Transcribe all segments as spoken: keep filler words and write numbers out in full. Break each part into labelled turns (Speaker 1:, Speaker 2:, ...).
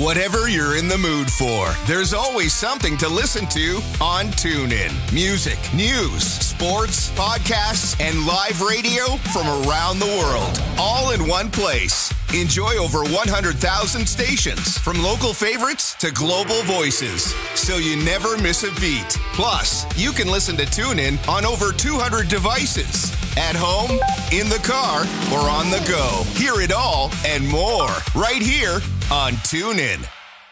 Speaker 1: Whatever you're in the mood for, there's always something to listen to on TuneIn. Music, news, sports, podcasts, and live radio from around the world, all in one place. Enjoy over one hundred thousand stations, from local favorites to global voices, so you never miss a beat. Plus, you can listen to TuneIn on over two hundred devices. At home, in the car, or on the go. Hear it all and more right here on TuneIn.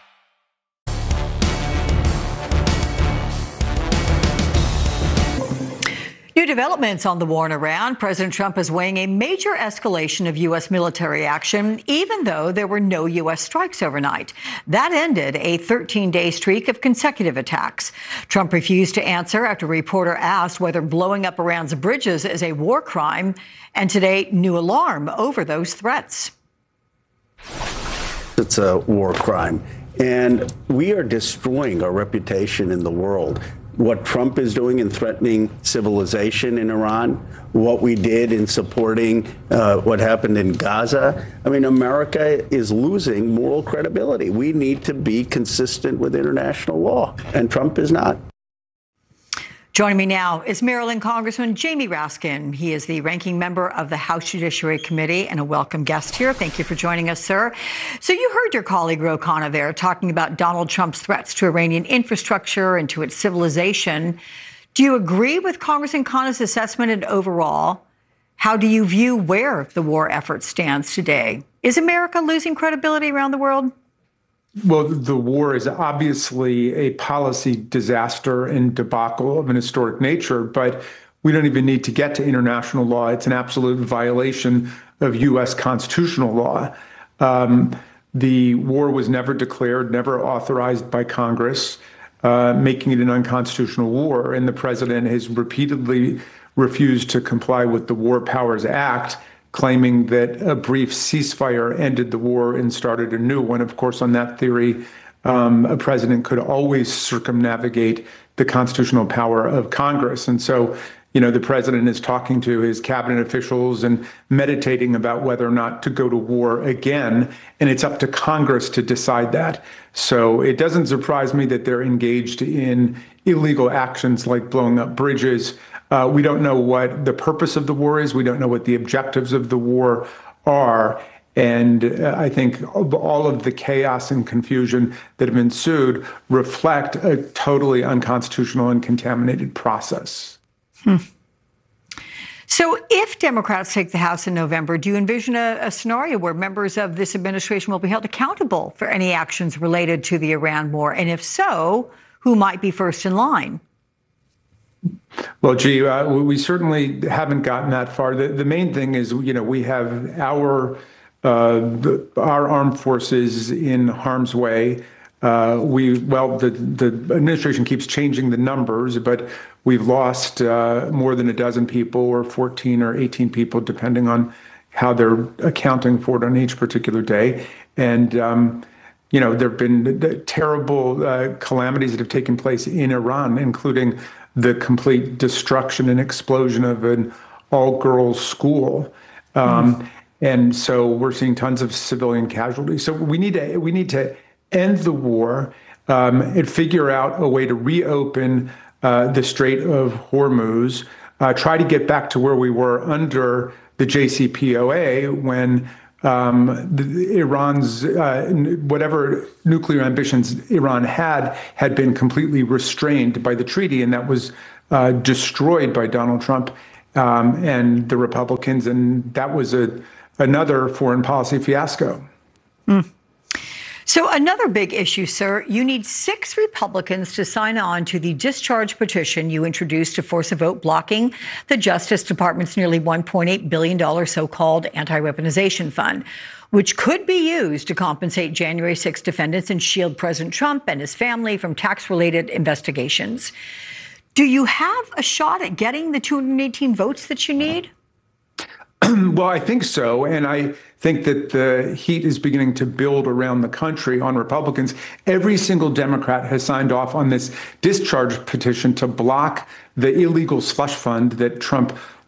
Speaker 2: New developments on the war in Iran. President Trump is weighing a major escalation of U S military action, even though there were no U S strikes overnight. That ended a thirteen-day streak of consecutive attacks. Trump refused to answer after a reporter asked whether blowing up Iran's bridges is a war crime, and today, new alarm over those threats.
Speaker 3: It's a war crime, and we are destroying our reputation in the world. What Trump is doing in threatening civilization in Iran, what we did in supporting uh, what happened in Gaza. I mean, America is losing moral credibility. We need to be consistent with international law, and Trump is not.
Speaker 2: Joining me now is Maryland Congressman Jamie Raskin. He is the ranking member of the House Judiciary Committee and a welcome guest here. Thank you for joining us, sir. So you heard your colleague Ro Khanna there talking about Donald Trump's threats to Iranian infrastructure and to its civilization. Do you agree with Congressman Khanna's assessment, and overall, how do you view where the war effort stands today? Is America losing credibility around the world?
Speaker 4: Well, the war is obviously a policy disaster and debacle of an historic nature, but we don't even need to get to international law. It's an absolute violation of U S constitutional law. Um, the war was never declared, never authorized by Congress, uh, making it an unconstitutional war. And the president has repeatedly refused to comply with the War Powers Act, claiming that a brief ceasefire ended the war and started a new one. Of course, on that theory, um, a president could always circumnavigate the constitutional power of Congress. And so, you know, the president is talking to his cabinet officials and meditating about whether or not to go to war again. And it's up to Congress to decide that. So it doesn't surprise me that they're engaged in illegal actions like blowing up bridges. Uh, we don't know what the purpose of the war is. We don't know what the objectives of the war are. And uh, I think all of the chaos and confusion that have ensued reflect a totally unconstitutional and contaminated process.
Speaker 2: Hmm. So if Democrats take the House in November, do you envision a, a scenario where members of this administration will be held accountable for any actions related to the Iran war? And if so, who might be first in line?
Speaker 4: Well, gee, uh, we certainly haven't gotten that far. The, the main thing is, you know, we have our uh, the, our armed forces in harm's way. Uh, we well, the the administration keeps changing the numbers, but we've lost uh, more than a dozen people, or fourteen or eighteen people, depending on how they're accounting for it on each particular day. And um, you know, there have been terrible uh, calamities that have taken place in Iran, including the complete destruction and explosion of an all-girls school. Um, mm. And so we're seeing tons of civilian casualties. So we need to we need to end the war um, and figure out a way to reopen uh, the Strait of Hormuz, uh, try to get back to where we were under the J C P O A when Um, the, Iran's, uh, whatever nuclear ambitions Iran had, had been completely restrained by the treaty, and that was uh, destroyed by Donald Trump um, and the Republicans, and that was a, another foreign policy fiasco.
Speaker 2: Mm. So another big issue, sir, you need six Republicans to sign on to the discharge petition you introduced to force a vote blocking the Justice Department's nearly one point eight billion dollars so-called anti-weaponization fund, which could be used to compensate January sixth defendants and shield President Trump and his family from tax-related investigations. Do you have a shot at getting the two hundred eighteen votes that you need?
Speaker 4: Well, I think so. And I think that the heat is beginning to build around the country on Republicans. Every single Democrat has signed off on this discharge petition to block the illegal slush fund that Trump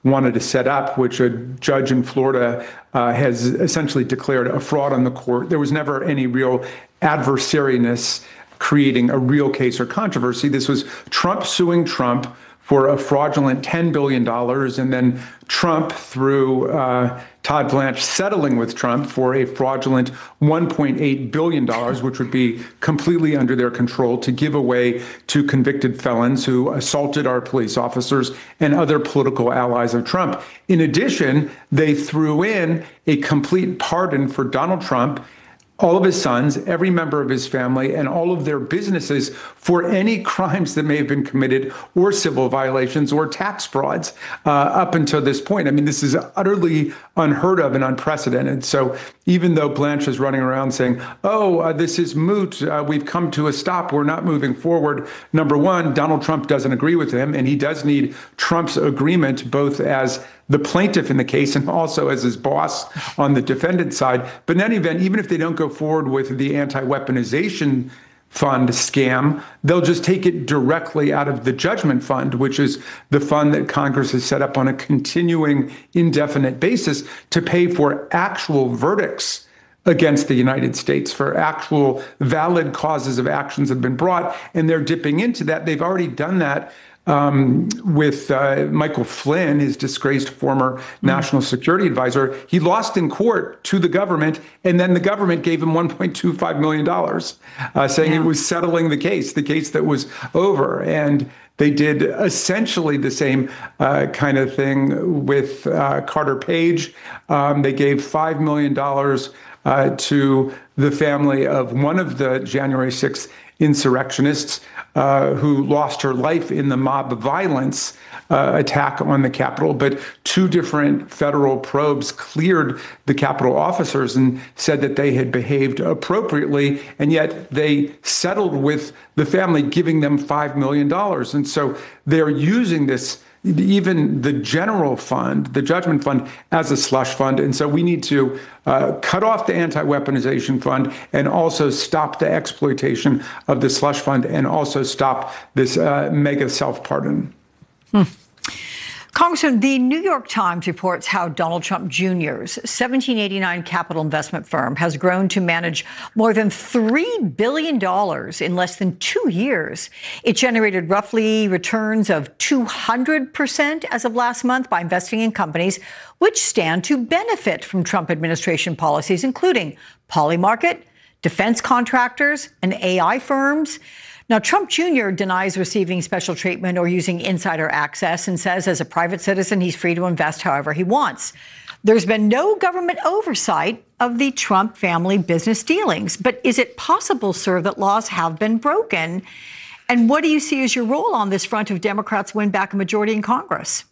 Speaker 4: wanted to set up, which a judge in Florida uh, has essentially declared a fraud on the court. There was never any real adversariness creating a real case or controversy. This was Trump suing Trump for a fraudulent ten billion dollars, and then Trump, through uh, Todd Blanche, settling with Trump for a fraudulent one point eight billion dollars, which would be completely under their control, to give away to convicted felons who assaulted our police officers and other political allies of Trump. In addition, they threw in a complete pardon for Donald Trump, all of his sons, every member of his family, and all of their businesses for any crimes that may have been committed, or civil violations, or tax frauds uh, up until this point. I mean, this is utterly unheard of and unprecedented. So even though Blanche is running around saying, oh, uh, this is moot, uh, we've come to a stop, we're not moving forward. Number one, Donald Trump doesn't agree with him, and he does need Trump's agreement, both as the plaintiff in the case and also as his boss on the defendant side. But in any event, even if they don't go forward with the anti-weaponization fund scam, they'll just take it directly out of the judgment fund, which is the fund that Congress has set up on a continuing indefinite basis to pay for actual verdicts against the United States, for actual valid causes of actions that have been brought. And they're dipping into that. They've already done that Um, with uh, Michael Flynn, his disgraced former national security advisor. He lost in court to the government, and then the government gave him one point two five million dollars, uh, saying yeah. it was settling the case, the case that was over. And they did essentially the same uh, kind of thing with uh, Carter Page. Um, they gave five million dollars uh, to the family of one of the January sixth insurrectionists uh, who lost her life in the mob violence uh, attack on the Capitol. But two different federal probes cleared the Capitol officers and said that they had behaved appropriately, and yet they settled with the family, giving them five million dollars. And so they're using this, even the general fund, the judgment fund, as a slush fund. And so we need to uh, cut off the anti-weaponization fund and also stop the exploitation of the slush fund, and also stop this uh, mega self-pardon.
Speaker 2: Hmm. Congressman, the New York Times reports how Donald Trump Junior's seventeen eighty-nine capital investment firm has grown to manage more than three billion dollars in less than two years. It generated roughly returns of two hundred percent as of last month by investing in companies which stand to benefit from Trump administration policies, including Polymarket, defense contractors, and A I firms. Now, Trump Junior denies receiving special treatment or using insider access, and says as a private citizen, he's free to invest however he wants. There's been no government oversight of the Trump family business dealings. But is it possible, sir, that laws have been broken? And what do you see as your role on this front if Democrats win back a majority in Congress?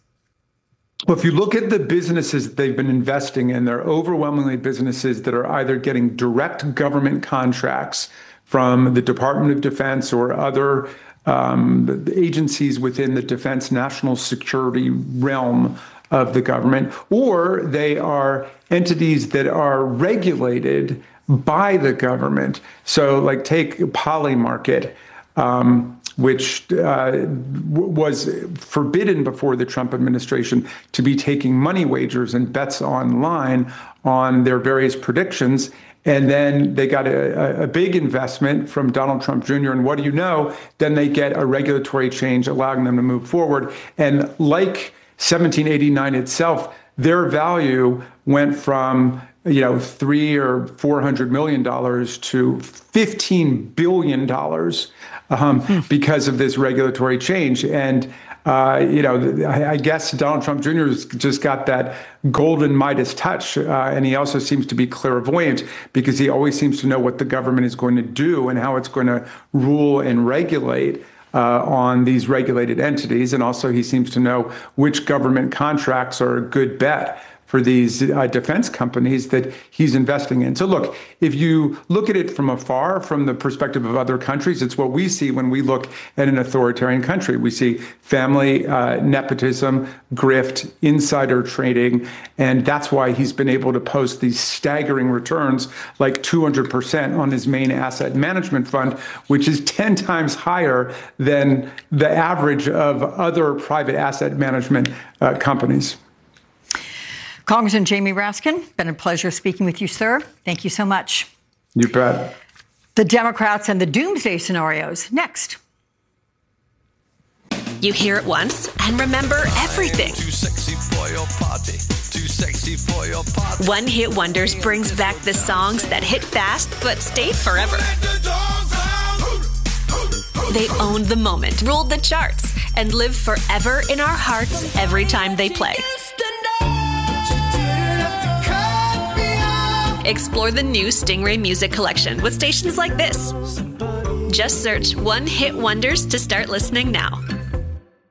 Speaker 4: Well, if you look at the businesses they've been investing in, they're overwhelmingly businesses that are either getting direct government contracts from the Department of Defense or other um, agencies within the defense national security realm of the government, or they are entities that are regulated by the government. So like take Polymarket, um, which uh, w- was forbidden before the Trump administration to be taking money wagers and bets online on their various predictions. And then they got a, a big investment from Donald Trump Junior And what do you know? Then they get a regulatory change allowing them to move forward. And like seventeen eighty-nine itself, their value went from, you know, three or four hundred million dollars to fifteen billion dollars um, hmm. because of this regulatory change. And Uh, you know, I, I guess Donald Trump Junior has just got that golden Midas touch. Uh, and he also seems to be clairvoyant, because he always seems to know what the government is going to do and how it's going to rule and regulate uh, on these regulated entities. And also he seems to know which government contracts are a good bet for these uh, defense companies that he's investing in. So look, if you look at it from afar, from the perspective of other countries, it's what we see when we look at an authoritarian country. We see family uh, nepotism, grift, insider trading, and that's why he's been able to post these staggering returns, like two hundred percent on his main asset management fund, which is ten times higher than the average of other private asset management uh, companies.
Speaker 2: Congressman Jamie Raskin, been a pleasure speaking with you, sir. Thank you so much.
Speaker 4: You bet.
Speaker 2: The Democrats and the doomsday scenarios next.
Speaker 5: You hear it once and remember everything.
Speaker 6: Too sexy for your party. Too sexy for your party.
Speaker 5: One Hit Wonders brings back the songs that hit fast but stayed forever. They owned the moment, ruled the charts, and live forever in our hearts every time they play. Explore the new Stingray Music Collection with stations like this. Just search One Hit Wonders to start listening now.